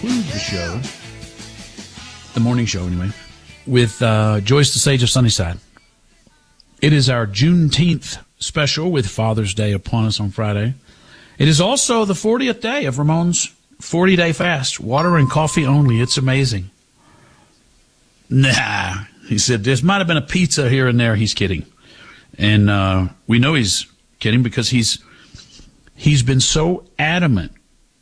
The show, the morning show anyway, with Joyce the Sage of Sunnyside. It is our Juneteenth special with Father's Day upon us on Friday. It is also the 40th day of Ramon's 40-day fast. Water and coffee only. It's amazing. Nah, he said, there might have been a pizza here and there. He's kidding. And we know he's kidding because he's been so adamant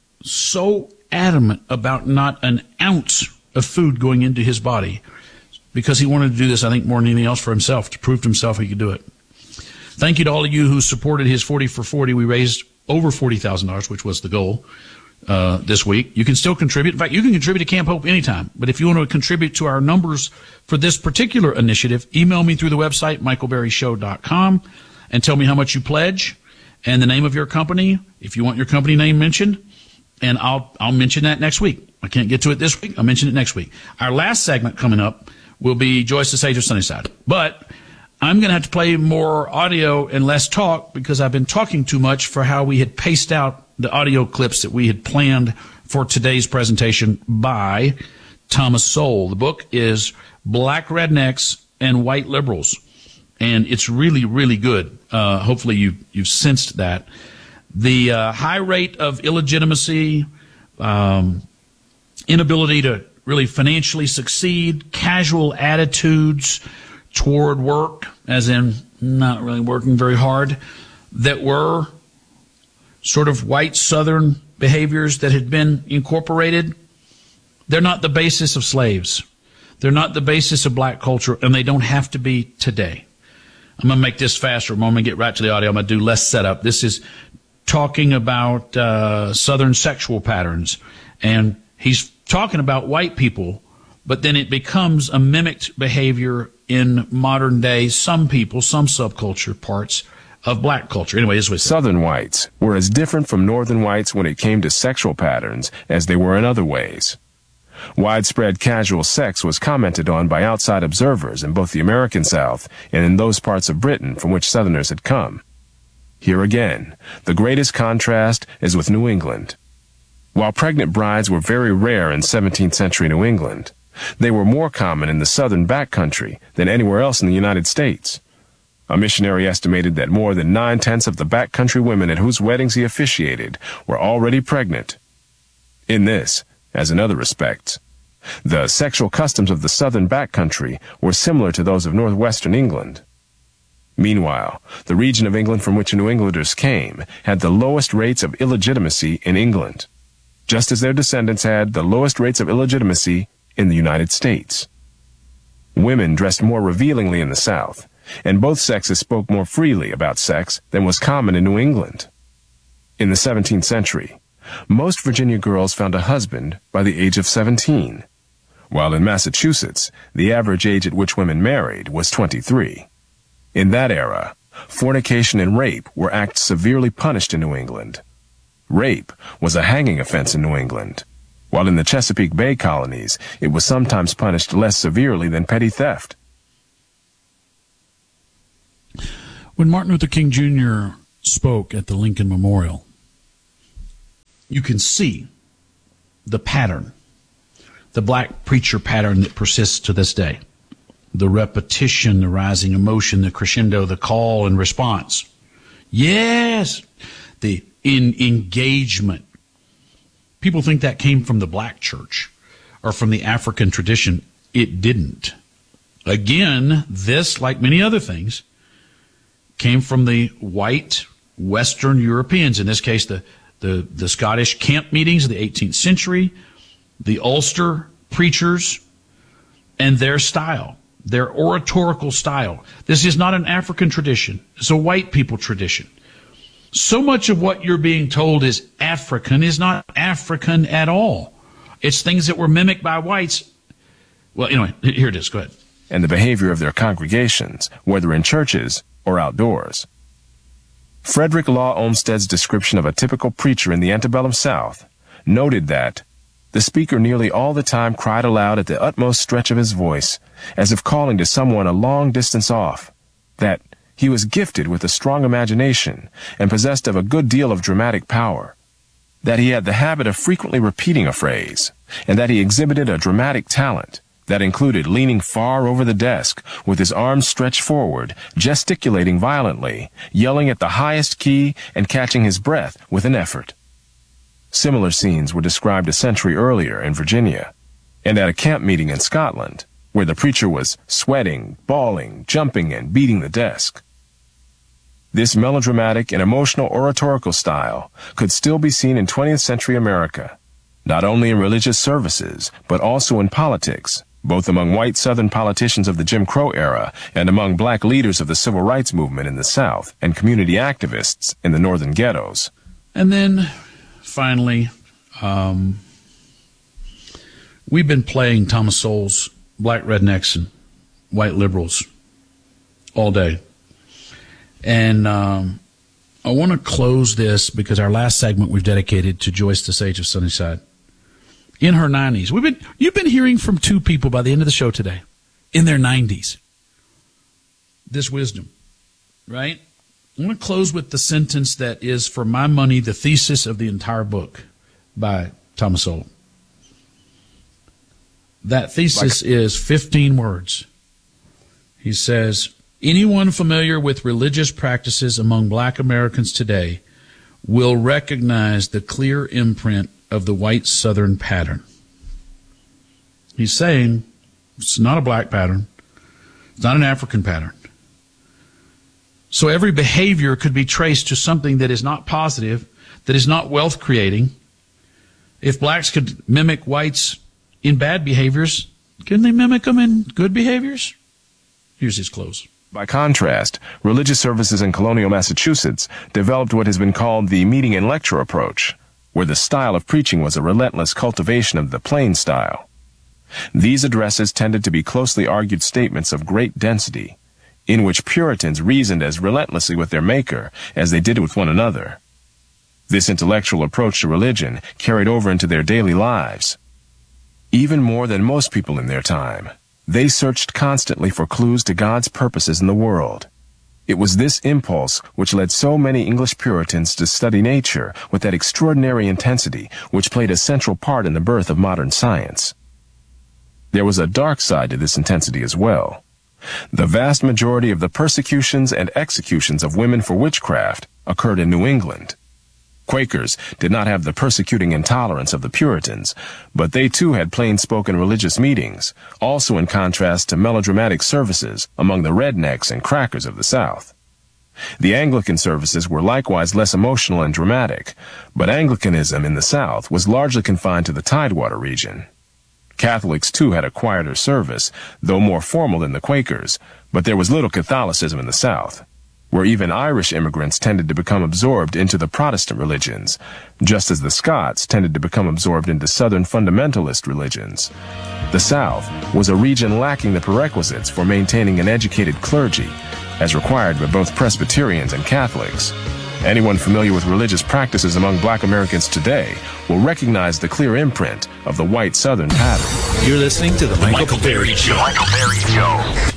about not an ounce of food going into his body because he wanted to do this, I think, more than anything else for himself, to prove to himself he could do it. Thank you to all of you who supported his 40 for 40. We raised over $40,000, which was the goal this week. You can still contribute. In fact, you can contribute to Camp Hope anytime. But if you want to contribute to our numbers for this particular initiative, email me through the website, michaelberryshow.com, and tell me how much you pledge and the name of your company, if you want your company name mentioned. And I'll mention that next week. I can't get to it this week. I'll mention it next week. Our last segment coming up will be Joyce the Sage of Sunnyside. But I'm going to have to play more audio and less talk because I've been talking too much for how we had paced out the audio clips that we had planned for today's presentation by Thomas Sowell. The book is Black Rednecks and White Liberals, and it's really, really good. Hopefully you've sensed that. The high rate of illegitimacy, inability to really financially succeed, casual attitudes toward work, as in not really working very hard, that were sort of white Southern behaviors that had been incorporated. They're not the basis of slaves. They're not the basis of black culture, and they don't have to be today. I'm going to make this faster. I'm going to get right to the audio. I'm going to do less setup. This is talking about Southern sexual patterns, and he's talking about white people, but then it becomes a mimicked behavior in modern day, some people, some subculture parts of black culture. Anyway, this was Southern whites were as different from Northern whites when it came to sexual patterns as they were in other ways. Widespread casual sex was commented on by outside observers in both the American South and in those parts of Britain from which Southerners had come. Here again, the greatest contrast is with New England. While pregnant brides were very rare in 17th century New England, they were more common in the southern backcountry than anywhere else in the United States. A missionary estimated that more than 9/10 of the backcountry women at whose weddings he officiated were already pregnant. In this, as in other respects, the sexual customs of the southern backcountry were similar to those of northwestern England. Meanwhile, the region of England from which New Englanders came had the lowest rates of illegitimacy in England, just as their descendants had the lowest rates of illegitimacy in the United States. Women dressed more revealingly in the South, and both sexes spoke more freely about sex than was common in New England. In the 17th century, most Virginia girls found a husband by the age of 17, while in Massachusetts, the average age at which women married was 23. In that era, fornication and rape were acts severely punished in New England. Rape was a hanging offense in New England, while in the Chesapeake Bay colonies, it was sometimes punished less severely than petty theft. When Martin Luther King Jr. spoke at the Lincoln Memorial, you can see the pattern, the black preacher pattern that persists to this day. The repetition, the rising emotion, the crescendo, the call and response. Yes! The engagement. People think that came from the black church or from the African tradition. It didn't. Again, this, like many other things, came from the white Western Europeans, in this case the Scottish camp meetings of the 18th century, the Ulster preachers, and their style, their oratorical style. This is not an African tradition. It's a white people tradition. So much of what you're being told is African is not African at all. It's things that were mimicked by whites. Well, anyway, here it is. Go ahead. And the behavior of their congregations, whether in churches or outdoors. Frederick Law Olmsted's description of a typical preacher in the antebellum South noted that the speaker nearly all the time cried aloud at the utmost stretch of his voice, as if calling to someone a long distance off, that he was gifted with a strong imagination and possessed of a good deal of dramatic power, that he had the habit of frequently repeating a phrase, and that he exhibited a dramatic talent that included leaning far over the desk with his arms stretched forward, gesticulating violently, yelling at the highest key, and catching his breath with an effort. Similar scenes were described a century earlier in Virginia, and at a camp meeting in Scotland, where the preacher was sweating, bawling, jumping, and beating the desk. This melodramatic and emotional oratorical style could still be seen in 20th century America, not only in religious services, but also in politics, both among white Southern politicians of the Jim Crow era and among black leaders of the civil rights movement in the South and community activists in the northern ghettos. And then, finally, we've been playing Thomas Sowell's Black Rednecks and White Liberals all day. And I want to close this because our last segment we've dedicated to Joyce DeSage of Sunnyside. In her 90s. You've been hearing from two people by the end of the show today. In their 90s. This wisdom. Right? I want to close with the sentence that is, for my money, the thesis of the entire book by Thomas Sowell. That thesis is 15 words. He says, anyone familiar with religious practices among black Americans today will recognize the clear imprint of the white Southern pattern. He's saying it's not a black pattern. It's not an African pattern. So every behavior could be traced to something that is not positive, that is not wealth creating. If blacks could mimic whites in bad behaviors, can they mimic them in good behaviors? Here's his close. By contrast, religious services in colonial Massachusetts developed what has been called the meeting and lecture approach, where the style of preaching was a relentless cultivation of the plain style. These addresses tended to be closely argued statements of great density, in which Puritans reasoned as relentlessly with their Maker as they did with one another. This intellectual approach to religion carried over into their daily lives. Even more than most people in their time, they searched constantly for clues to God's purposes in the world. It was this impulse which led so many English Puritans to study nature with that extraordinary intensity which played a central part in the birth of modern science. There was a dark side to this intensity as well. The vast majority of the persecutions and executions of women for witchcraft occurred in New England. Quakers did not have the persecuting intolerance of the Puritans, but they too had plain-spoken religious meetings, also in contrast to melodramatic services among the rednecks and crackers of the South. The Anglican services were likewise less emotional and dramatic, but Anglicanism in the South was largely confined to the Tidewater region. Catholics too had a quieter service, though more formal than the Quakers, but there was little Catholicism in the South, where even Irish immigrants tended to become absorbed into the Protestant religions, just as the Scots tended to become absorbed into Southern fundamentalist religions. The South was a region lacking the prerequisites for maintaining an educated clergy, as required by both Presbyterians and Catholics. Anyone familiar with religious practices among black Americans today will recognize the clear imprint of the white Southern pattern. You're listening to The Michael Berry Show. Michael Berry Show.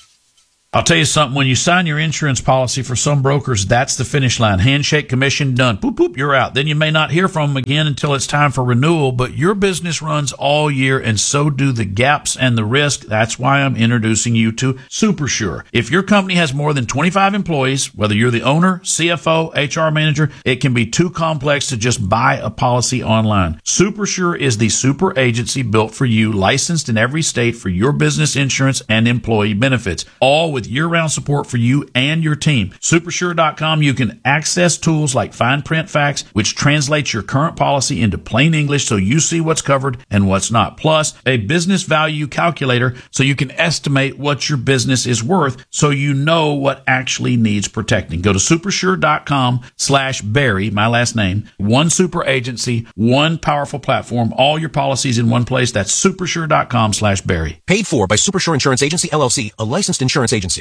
I'll tell you something, when you sign your insurance policy for some brokers, that's the finish line. Handshake, commission, done. Boop, boop, you're out. Then you may not hear from them again until it's time for renewal, but your business runs all year, and so do the gaps and the risk. That's why I'm introducing you to SuperSure. If your company has more than 25 employees, whether you're the owner, CFO, HR manager, it can be too complex to just buy a policy online. SuperSure is the super agency built for you, licensed in every state for your business insurance and employee benefits, all with year-round support for you and your team. Supersure.com, you can access tools like Fine Print Facts, which translates your current policy into plain English so you see what's covered and what's not. Plus, a business value calculator so you can estimate what your business is worth so you know what actually needs protecting. Go to supersure.com/Barry, my last name. One super agency, one powerful platform, all your policies in one place. That's supersure.com/Barry. Paid for by Supersure Insurance Agency, LLC, a licensed insurance agency.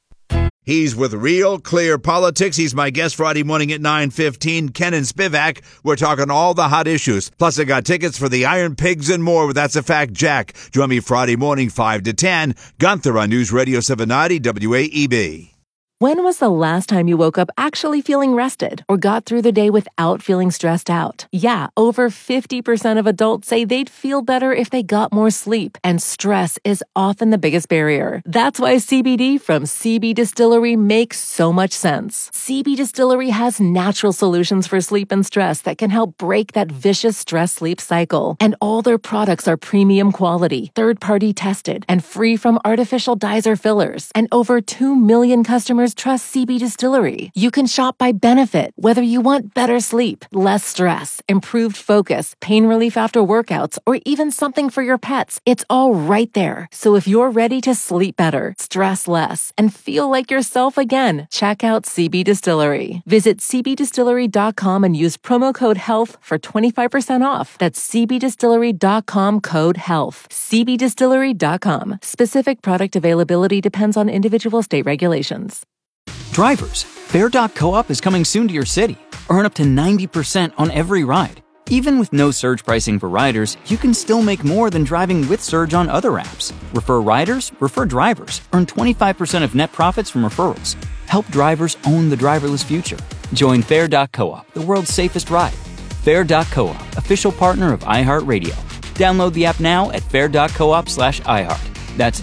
He's with Real Clear Politics. He's my guest Friday morning at 9:15. Ken and Spivak. We're talking all the hot issues. Plus, I got tickets for the Iron Pigs and more with That's a Fact Jack. Join me Friday morning, 5 to 10. Gunther on News Radio 790 WAEB. When was the last time you woke up actually feeling rested or got through the day without feeling stressed out? Yeah, over 50% of adults say they'd feel better if they got more sleep, and stress is often the biggest barrier. That's why CBD from CB Distillery makes so much sense. CB Distillery has natural solutions for sleep and stress that can help break that vicious stress-sleep cycle. And all their products are premium quality, third-party tested, and free from artificial dyes or fillers. And over 2 million customers trust CB Distillery. You can shop by benefit, whether you want better sleep, less stress, improved focus, pain relief after workouts, or even something for your pets. It's all right there. So if you're ready to sleep better, stress less, and feel like yourself again, check out CB Distillery. Visit cbdistillery.com and use promo code HEALTH for 25% off. That's cbdistillery.com, code HEALTH. cbdistillery.com. Specific product availability depends on individual state regulations. Drivers, Fair.coop is coming soon to your city. Earn up to 90% on every ride. Even with no surge pricing for riders, you can still make more than driving with Surge on other apps. Refer riders, refer drivers. Earn 25% of net profits from referrals. Help drivers own the driverless future. Join Fair.coop, the world's safest ride. Fair.coop, official partner of iHeartRadio. Download the app now at fair.coop/iHeart. That's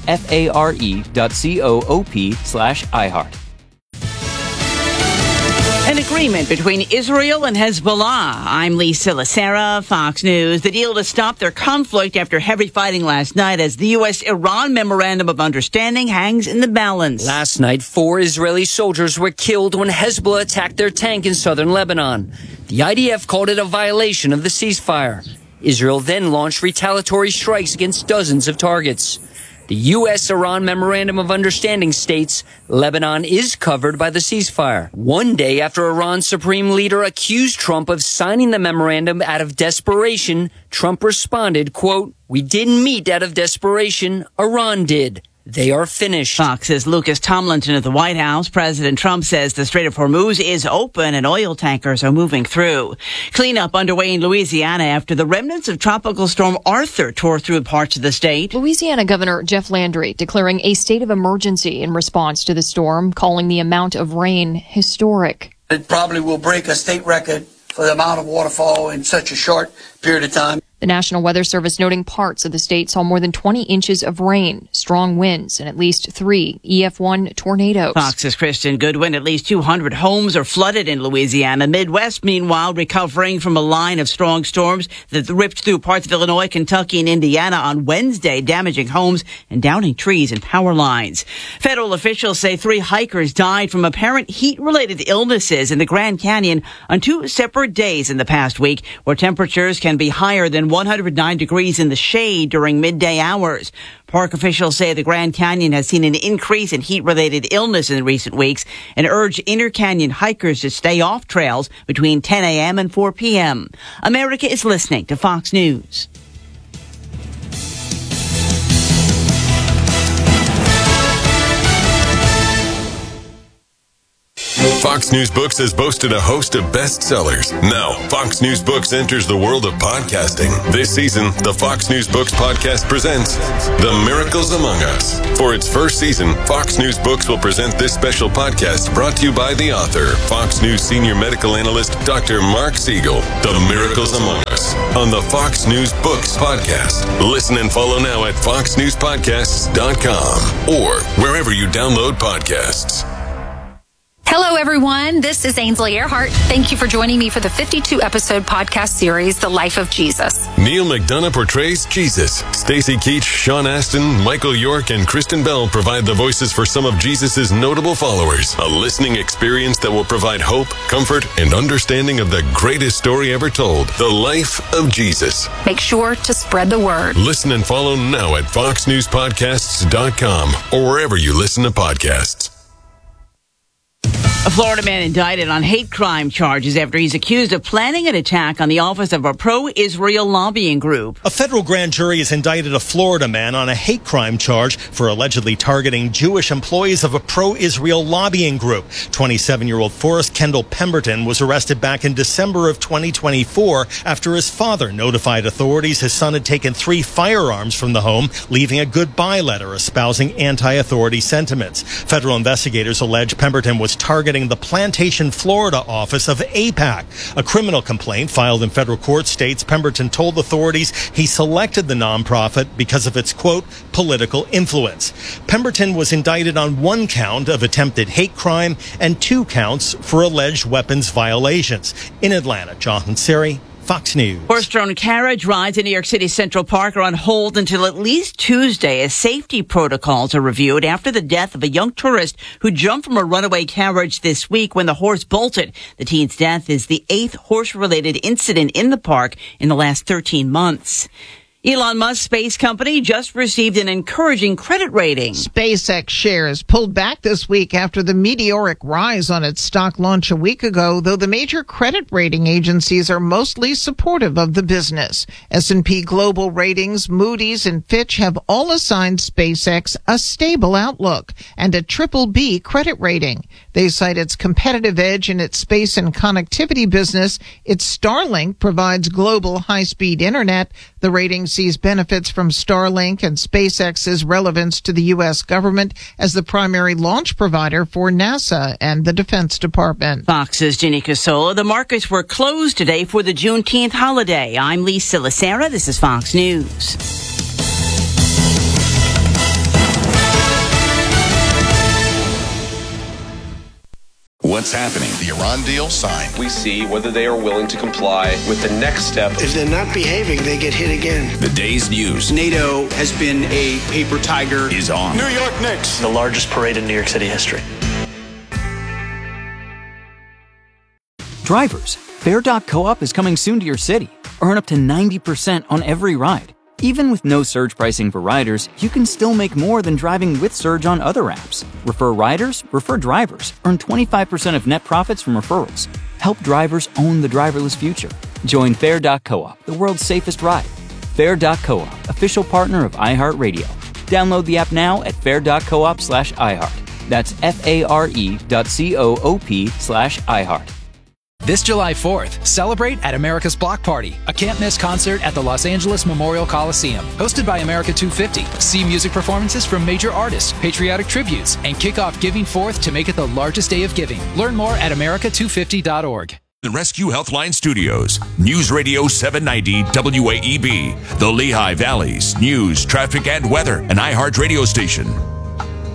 FARE.coop/iHeart. An agreement between Israel and Hezbollah. I'm Lisa Lacera, Fox News. The deal to stop their conflict after heavy fighting last night as the U.S.-Iran Memorandum of Understanding hangs in the balance. Last night, 4 Israeli soldiers were killed when Hezbollah attacked their tank in southern Lebanon. The IDF called it a violation of the ceasefire. Israel then launched retaliatory strikes against dozens of targets. The U.S.-Iran Memorandum of Understanding states Lebanon is covered by the ceasefire. One day after Iran's supreme leader accused Trump of signing the memorandum out of desperation, Trump responded, quote, "We didn't meet out of desperation. Iran did. They are finished." Fox's Lucas Tomlinson at the White House. President Trump says the Strait of Hormuz is open and oil tankers are moving through. Cleanup underway in Louisiana after the remnants of Tropical Storm Arthur tore through parts of the state. Louisiana Governor Jeff Landry declaring a state of emergency in response to the storm, calling the amount of rain historic. It probably will break a state record for the amount of waterfall in such a short period of time. The National Weather Service noting parts of the state saw more than 20 inches of rain, strong winds, and at least 3 EF1 tornadoes. Fox's Kristen Goodwin. At least 200 homes are flooded in Louisiana. Midwest, meanwhile, recovering from a line of strong storms that ripped through parts of Illinois, Kentucky, and Indiana on Wednesday, damaging homes and downing trees and power lines. Federal officials say 3 hikers died from apparent heat-related illnesses in the Grand Canyon on 2 separate days in the past week, where temperatures can be higher than 109 degrees in the shade during midday hours. Park officials say the Grand Canyon has seen an increase in heat-related illness in recent weeks and urge inter-canyon hikers to stay off trails between 10 a.m. and 4 p.m. America is listening to Fox News. Fox News Books has boasted a host of bestsellers. Now, Fox News Books enters the world of podcasting. This season, the Fox News Books podcast presents The Miracles Among Us. For its first season, Fox News Books will present this special podcast brought to you by the author, Fox News senior medical analyst, Dr. Mark Siegel. The Miracles Among Us on the Fox News Books podcast. Listen and follow now at foxnewspodcasts.com or wherever you download podcasts. Hello, everyone. This is Ainsley Earhart. Thank you for joining me for the 52-episode podcast series, The Life of Jesus. Neil McDonough portrays Jesus. Stacey Keach, Sean Astin, Michael York, and Kristen Bell provide the voices for some of Jesus' notable followers. A listening experience that will provide hope, comfort, and understanding of the greatest story ever told, The Life of Jesus. Make sure to spread the word. Listen and follow now at foxnewspodcasts.com or wherever you listen to podcasts. A Florida man indicted on hate crime charges after he's accused of planning an attack on the office of a pro-Israel lobbying group. A federal grand jury has indicted a Florida man on a hate crime charge for allegedly targeting Jewish employees of a pro-Israel lobbying group. 27-year-old Forrest Kendall Pemberton was arrested back in December of 2024 after his father notified authorities his son had taken 3 firearms from the home, leaving a goodbye letter espousing anti-authority sentiments. Federal investigators allege Pemberton was targeting the Plantation, Florida office of AIPAC. A criminal complaint filed in federal court states Pemberton told authorities he selected the nonprofit because of its, quote, political influence. Pemberton was indicted on 1 count of attempted hate crime and 2 counts for alleged weapons violations. In Atlanta, Jonathan Siri, Fox News. Horse-drawn carriage rides in New York City Central Park are on hold until at least Tuesday as safety protocols are reviewed after the death of a young tourist who jumped from a runaway carriage this week when the horse bolted. The teen's death is the 8th horse-related incident in the park in the last 13 months. Elon Musk's space company just received an encouraging credit rating. SpaceX shares pulled back this week after the meteoric rise on its stock launch a week ago, though the major credit rating agencies are mostly supportive of the business. S&P Global Ratings, Moody's, and Fitch have all assigned SpaceX a stable outlook and a BBB credit rating. They cite its competitive edge in its space and connectivity business. Its Starlink provides global high-speed internet. The rating sees benefits from Starlink and SpaceX's relevance to the U.S. government as the primary launch provider for NASA and the Defense Department. Fox's Ginny Casola. The markets were closed today for the Juneteenth holiday. I'm Lisa Lacera. This is Fox News. What's happening? The Iran deal signed. We see whether they are willing to comply with the next step. If they're not behaving, they get hit again. The day's news. NATO has been a paper tiger. Is on. New York Knicks. The largest parade in New York City history. Drivers, Fair.coop is coming soon to your city. Earn up to 90% on every ride. Even with no surge pricing for riders, you can still make more than driving with surge on other apps. Refer riders, refer drivers. Earn 25% of net profits from referrals. Help drivers own the driverless future. Join Fair.coop, the world's safest ride. Fair.coop, official partner of iHeartRadio. Download the app now at fair.coop/iHeart. That's FARE.coop/iHeart. This July 4th, celebrate at America's Block Party, a can't-miss concert at the Los Angeles Memorial Coliseum. Hosted by America 250, see music performances from major artists, patriotic tributes, and kick off Giving Forth to make it the largest day of giving. Learn more at america250.org. The Rescue Healthline Studios, News Radio 790 WAEB, the Lehigh Valley's news, traffic, and weather, an iHeart radio station.